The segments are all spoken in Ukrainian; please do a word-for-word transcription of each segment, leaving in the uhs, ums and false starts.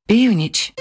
Північ.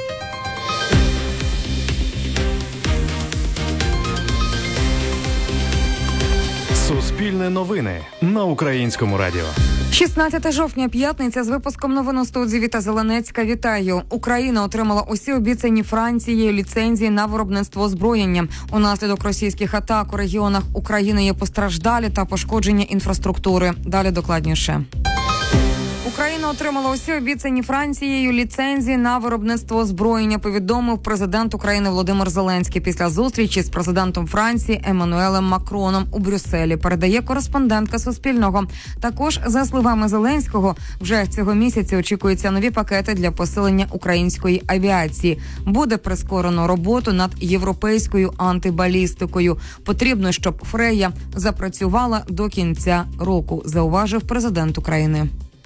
Суспільне новини на Українському радіо. шістнадцяте жовтня, п'ятниця, з випуском новин у студії Віта Зеленецька. Вітаю. Україна отримала усі обіцяні Францією ліцензії на виробництво озброєння. Унаслідок російських атак у регіонах України є постраждалі та пошкодження інфраструктури. Далі докладніше. Україна отримала усі обіцяні Францією ліцензії на виробництво озброєння, повідомив президент України Володимир Зеленський після зустрічі з президентом Франції Еммануелем Макроном у Брюсселі, передає кореспондентка Суспільного. Також, за словами Зеленського, вже цього місяця очікуються нові пакети для посилення української авіації. Буде прискорено роботу над європейською антибалістикою. Потрібно, щоб Фрея запрацювала до кінця року, зауважив президент України.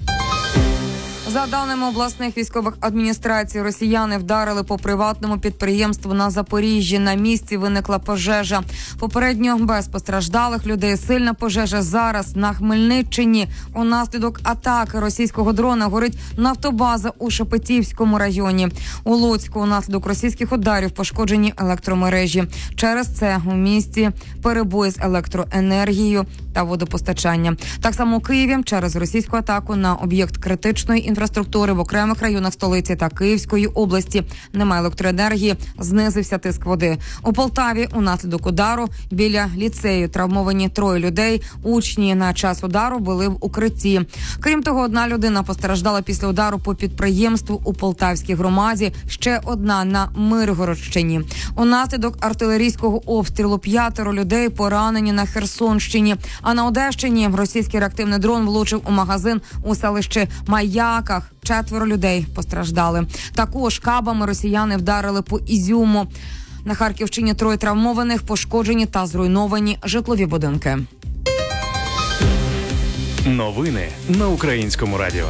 За даними обласних військових адміністрацій, росіяни вдарили по приватному підприємству на Запоріжжі. На місці виникла пожежа. Попередньо без постраждалих людей. Сильна пожежа зараз на Хмельниччині. Унаслідок атаки російського дрона горить нафтобаза у Шепетівському районі. У Луцьку унаслідок російських ударів пошкоджені електромережі. Через це у місті перебої з електроенергією та водопостачання. Так само у Києві через російську атаку на об'єкт критичної інфраструктури Інфраструктури в окремих районах столиці та Київської області немає електроенергії, знизився тиск води. У Полтаві унаслідок удару біля ліцею травмовані троє людей. Учні на час удару були в укритті. Крім того, одна людина постраждала після удару по підприємству у Полтавській громаді, ще одна на Миргородщині. Унаслідок артилерійського обстрілу п'ятеро людей поранені на Херсонщині. А на Одещині російський реактивний дрон влучив у магазин у селищі Маяка. Четверо людей постраждали. Також кабами росіяни вдарили по Ізюму. На Харківщині троє травмованих, пошкоджені та зруйновані житлові будинки. Новини на Українському радіо.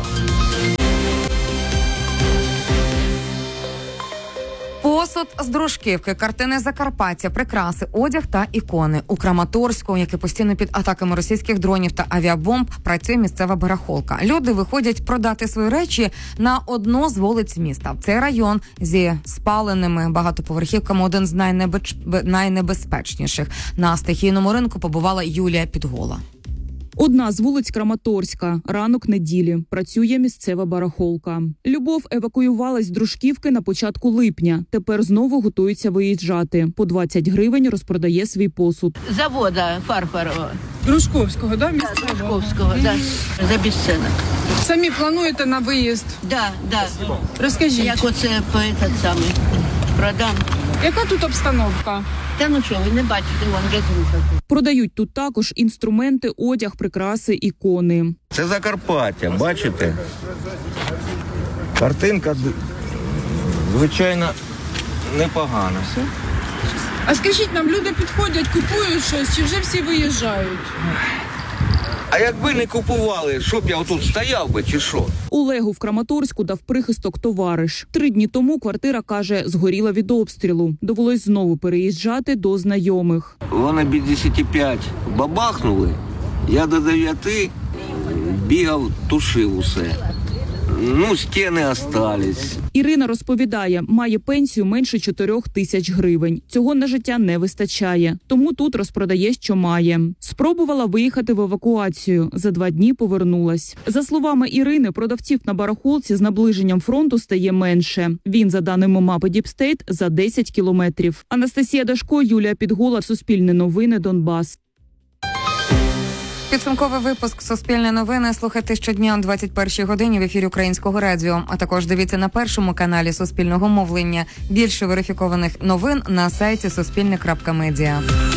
Посуд з Дружківки, картини Закарпаття, прикраси, одяг та ікони. У Краматорську, який постійно під атаками російських дронів та авіабомб, працює місцева барахолка. Люди виходять продати свої речі на одну з вулиць міста. Цей район зі спаленими багатоповерхівками один з найнебеч... найнебезпечніших. На стихійному ринку побувала Юлія Підгола. Одна з вулиць Краматорська. Ранок неділі. Працює місцева барахолка. Любов евакуювалась з Дружківки на початку липня. Тепер знову готується виїжджати. По двадцять гривень розпродає свій посуд. Завода Фарфарова. Дружковського, да? Да, Дружковського, да. За безцінок. Самі плануєте на виїзд? Да, да. Розкажіть. Як оце по этот самий продам. Яка тут обстановка? Та ну що, ви не бачите, вон газруха. Продають тут також інструменти, одяг, прикраси, ікони. Це Закарпаття, бачите? Картинка, звичайно, непогана. А скажіть нам, люди підходять, купують щось, чи вже всі виїжджають? А якби не купували, щоб я отут стояв би, чи що? Олегу в Краматорську дав прихисток товариш. Три дні тому квартира, каже, згоріла від обстрілу. Довелось знову переїжджати до знайомих. Вони без десяти п'ять бабахнули, я до дев'яти бігав, тушив усе. Ну, стіни остались. Ірина розповідає, має пенсію менше чотирьох тисяч гривень. Цього на життя не вистачає, тому тут розпродає, що має. Спробувала виїхати в евакуацію. За два дні повернулась. За словами Ірини, продавців на барахолці з наближенням фронту стає менше. Він, за даними мапи Діпстейт, за десять кілометрів. Анастасія Дашко, Юлія Підгола, Суспільне новини, Донбас. Підсумковий випуск «Суспільне новини» слухайте щодня о двадцять першій годині в ефірі Українського радіо. А також дивіться на першому каналі Суспільного мовлення. Більше верифікованих новин на сайті суспільне крапка медіа.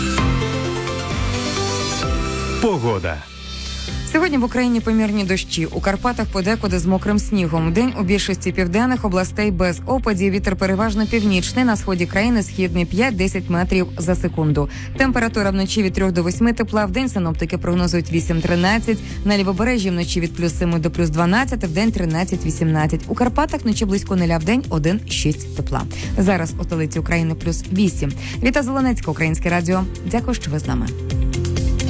Погода. Сьогодні в Україні помірні дощі. У Карпатах подекуди з мокрим снігом. Вдень у більшості південних областей без опадів. Вітер переважно північний. На сході країни східний п'ять-десять метрів за секунду. Температура вночі від трьох до восьми тепла. Вдень синоптики прогнозують вісім-тринадцять. На Лівобережжі вночі від плюс семи до плюс дванадцять. Вдень тринадцять-вісімнадцять. У Карпатах вночі близько нуля. Вдень один-шість тепла. Зараз у столиці України плюс вісім. Віта Зеленецька, Українське радіо. Дякую, що ви з нами.